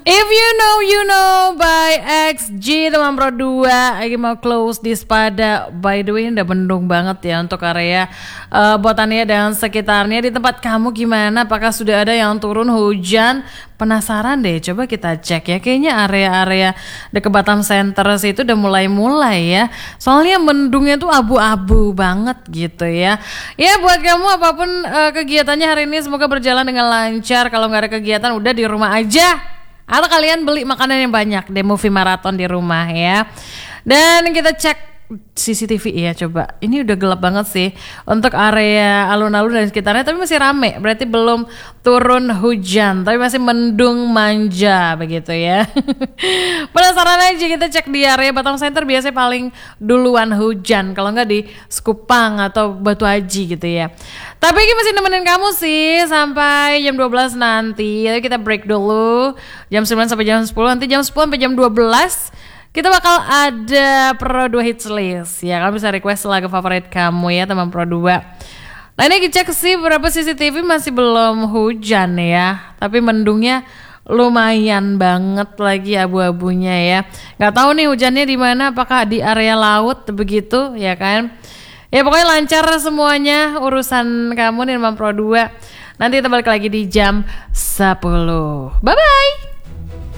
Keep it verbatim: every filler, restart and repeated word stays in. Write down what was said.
If you know, you know by X G teman Pro dua lagi mau close di Spada. By the way udah mendung banget ya untuk area uh, Botania dan sekitarnya. Di tempat kamu gimana? Apakah sudah ada yang turun hujan? Penasaran deh, coba kita cek ya. Kayaknya area-area dekat Batam Center itu udah mulai-mulai ya. Soalnya mendungnya tuh abu-abu banget gitu ya. Ya buat kamu apapun uh, kegiatannya hari ini semoga berjalan dengan lancar. Kalau nggak ada kegiatan udah di rumah aja. Atau kalian beli makanan yang banyak deh, movie marathon di rumah ya. Dan kita cek C C T V ya coba. Ini udah gelap banget sih untuk area alun-alun dan sekitarnya, tapi masih rame. Berarti belum turun hujan, tapi masih mendung manja begitu ya. Penasaran aja, kita cek di area Batam Center biasanya paling duluan hujan, kalau nggak di Sekupang atau Batu Haji gitu ya. Tapi ini masih nemenin kamu sih sampai jam dua belas nanti. Jadi kita break dulu jam sembilan sampai jam sepuluh, nanti jam sepuluh sampai jam dua belas kita bakal ada Pro dua Hits List ya. Kamu bisa request lagu favorit kamu ya teman Pro dua. Nah ini cek sih berapa C C T V masih belum hujan ya, tapi mendungnya lumayan banget lagi abu-abunya ya. Gak tahu nih hujannya di mana, apakah di area laut begitu ya kan. Ya pokoknya lancar semuanya urusan kamu nih teman Pro dua. Nanti kita balik lagi di jam sepuluh. Bye bye.